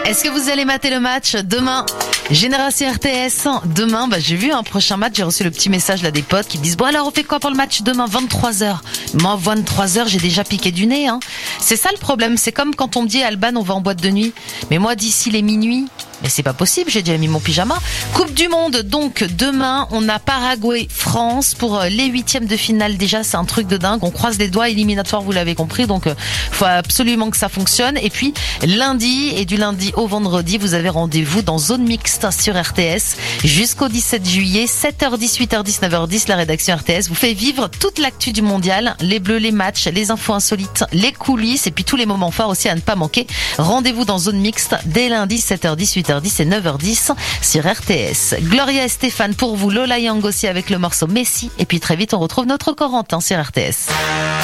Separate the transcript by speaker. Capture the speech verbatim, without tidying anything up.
Speaker 1: Est-ce que vous allez mater le match demain? Génération R T S, demain, bah, j'ai vu un prochain match, j'ai reçu le petit message là des potes qui me disent bon alors on fait quoi pour le match demain, vingt-trois heures. Moi, vingt-trois heures, j'ai déjà piqué du nez, hein. C'est ça le problème, c'est comme quand on me dit Alban, on va en boîte de nuit. Mais moi, d'ici les minuit, mais c'est pas possible, j'ai déjà mis mon pyjama. Coupe du monde, donc demain, on a Paraguay-France pour les huitièmes de finale. Déjà, c'est un truc de dingue. On croise les doigts, éliminatoire, vous l'avez compris. Donc, faut absolument que ça fonctionne. Et puis, lundi et du lundi au vendredi, vous avez rendez-vous dans Zone Mixte sur R T S jusqu'au dix-sept juillet, sept heures dix, huit heures dix, neuf heures dix. La rédaction R T S vous fait vivre toute l'actu du mondial, les bleus, les matchs, les infos insolites, les coulisses et puis tous les moments forts aussi à ne pas manquer. Rendez-vous dans Zone Mixte dès lundi, sept heures dix, huit heures dix et neuf heures dix sur R T S. Gloria et Stéphane pour vous, Lola Young aussi avec le morceau Messi. Et puis très vite, on retrouve notre Corentin sur R T S.